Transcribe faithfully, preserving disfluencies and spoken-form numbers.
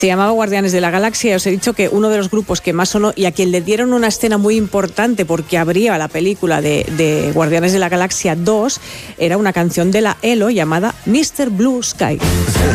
Se llamaba Guardianes de la Galaxia. Os he dicho que uno de los grupos que más sonó y a quien le dieron una escena muy importante porque abría la película de, de Guardianes de la Galaxia dos era una canción de la E L O llamada mister Blue Sky.